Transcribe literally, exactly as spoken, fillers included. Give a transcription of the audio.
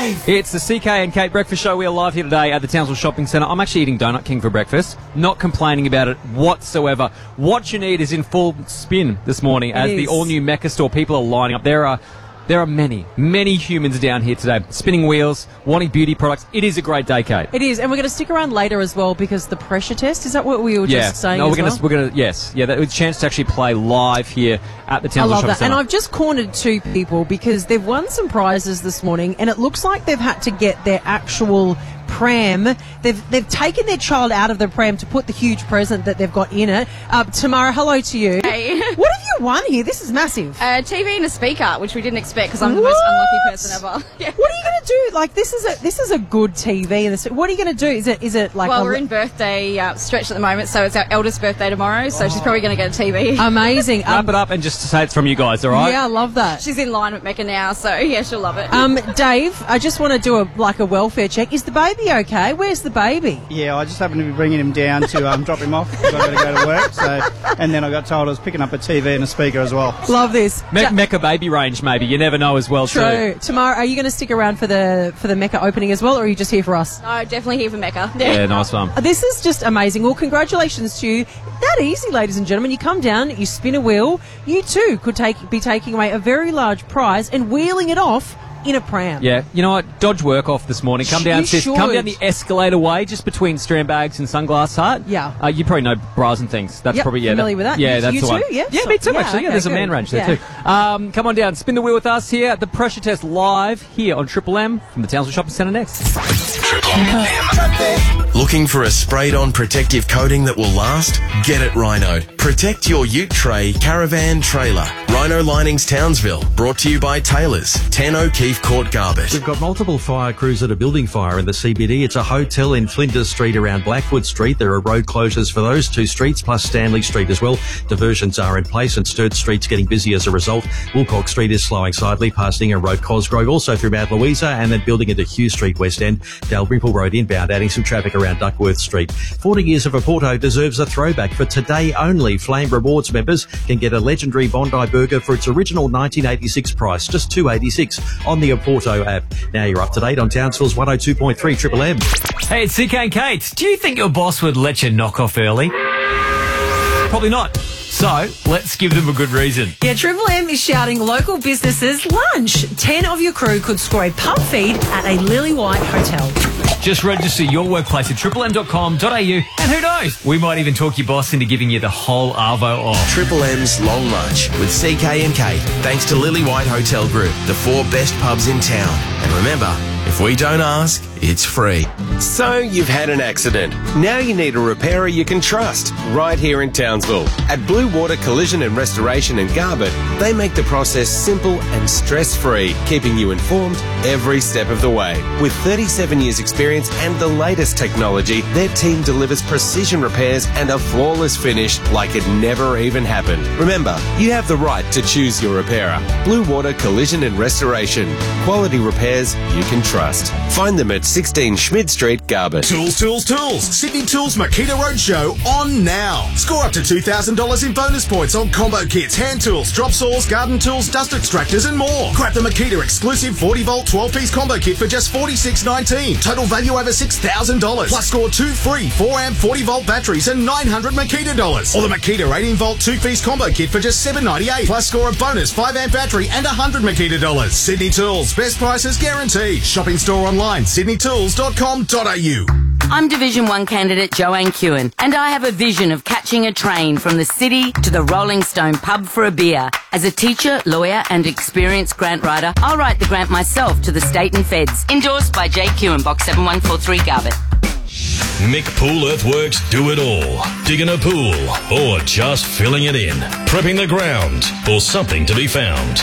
Dave. It's the C K and Kate Breakfast Show. We are live here today at the Townsville Shopping Centre. I'm actually eating Donut King for breakfast. Not complaining about it whatsoever. What you need is in full spin this morning It as is. the all-new Mecca store. People are lining up. There are... There are many, many humans down here today, spinning wheels, wanting beauty products. It is a great day, Kate. It is, and we're going to stick around later as well because the pressure test, is that what we were yeah. just saying No, we're as going well? to, we're going to, yes. Yeah, that was a chance to actually play live here at the I Townsville love Shopping that. Centre. And I've just cornered two people because they've won some prizes this morning and it looks like they've had to get their actual pram. They've they've taken their child out of the pram to put the huge present that they've got in it. Uh, Tamara, hello to you. Hey. What have you won here? This is massive. A T V and a speaker, which we didn't expect because I'm the most What? unlucky person ever. Yeah. What are you going to do? Like, this is a this is a good T V. And this, what are you going to do? Is it is it like Well, a, we're in birthday uh, stretch at the moment, so it's our eldest birthday tomorrow, so she's probably going to get a T V. amazing? Wrap Um, it up and just say it's from you guys, all right? yeah, I love that. She's in line with Mecca now, so yeah, she'll love it. Um, Dave, I just want to do a like a welfare check. Is the baby okay? Where's the baby? Yeah, I just happened to be bringing him down to um, drop him off because I've got to go to work. So, and then I got told I was picking up a T V and a speaker as well. Love this. Me- Ja- Mecca baby range, maybe. You never know as well, too. True. Tamara, are you going to stick around for the for the Mecca opening as well, or are you just here for us? No, definitely here for Mecca. Yeah, nice one. This is just amazing. Well, congratulations to you. That easy, ladies and gentlemen. You come down, you spin a wheel. You too could take be taking away a very large prize and wheeling it off in a pram. Yeah, you know what? Dodge work off this morning. Come down, You sis. Come should. down the escalator way, just between Strand Bags and Sunglass Hut. Yeah. Uh, you probably know bras and things. That's Yep, probably yeah. familiar with that. Yeah, You- that's you the too? one. Yeah? yeah, me too. Yeah, actually, yeah, okay, there's a good. man range there Yeah. too. Um, come on down, spin the wheel with us here at the Pressure Test live here on Triple M from the Townsville Shopping Centre next. Looking for a sprayed-on protective coating that will last? Get it Rhino. Protect your ute tray, caravan, trailer. Rhino Linings Townsville. Brought to you by Taylors. ten O'Keefe Court, Garbett. We've got multiple fire crews that are building fire in the C B D. It's a hotel in Flinders Street around Blackwood Street. There are road closures for those two streets, plus Stanley Street as well. Diversions are in place and Sturt Street's getting busy as a result. Wilcox Street is slowing slightly past Ingham Road, Cosgrove, also through Mount Louisa, and then building into Hugh Street, West End. Dalrymple Road inbound, adding some traffic around Duckworth Street. forty years of Oporto deserves a throwback. For today only, Flame Rewards members can get a legendary Bondi burger for its original nineteen eighty-six price, just two dollars eighty-six on the Oporto app. Now you're up to date on Townsville's one oh two point three Triple M. Hey, it's C K and Kate. Do you think your boss would let you knock off early? Probably not. So, let's give them a good reason. Yeah, Triple M is shouting local businesses lunch. Ten of your crew could score a pub feed at a Lily White hotel. Just register your workplace at triple m dot com dot a u and who knows, we might even talk your boss into giving you the whole Arvo off. Triple M's Long Lunch with C K and Kate. Thanks to Lily White Hotel Group, the four best pubs in town. And remember, if we don't ask, it's free. So you've had an accident. Now you need a repairer you can trust, right here in Townsville. At Blue Water Collision and Restoration in Garbett, they make the process simple and stress-free, keeping you informed every step of the way. With thirty-seven years experience and the latest technology, their team delivers precision repairs and a flawless finish like it never even happened. Remember, you have the right to choose your repairer. Blue Water Collision and Restoration. Quality repairs you can trust. Find them at sixteen Schmid Street, Garbett. Tools, tools, tools. Sydney Tools Makita Roadshow on now. Score up to two thousand dollars in bonus points on combo kits, hand tools, drop saws, garden tools, dust extractors and more. Grab the Makita exclusive forty volt twelve piece combo kit for just forty-six nineteen. Total value over six thousand dollars. Plus score two free four amp forty volt batteries and nine hundred Makita dollars. Or the Makita eighteen volt two piece combo kit for just seven ninety-eight. Plus score a bonus five amp battery and one hundred Makita dollars. Sydney Tools. Best prices guaranteed. Shopping store online, sydney tools dot com dot a u. I'm Division one candidate Joanne Kewen, and I have a vision of catching a train from the city to the Rolling Stone pub for a beer. As a teacher, lawyer and experienced grant writer, I'll write the grant myself to the state and feds. Endorsed by J Kewen, Box seven one four three, Garbett. Mick Pool Earthworks do it all. Digging a pool or just filling it in. Prepping the ground or something to be found.